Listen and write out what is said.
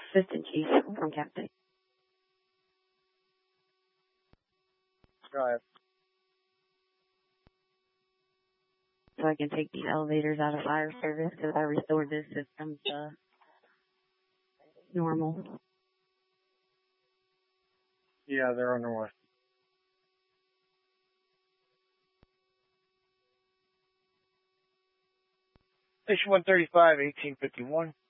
Assistant Chief from Captain. Go ahead. So I can take these elevators out of fire service because I restored this system to normal. Yeah, they're underway. Station 135, 1851.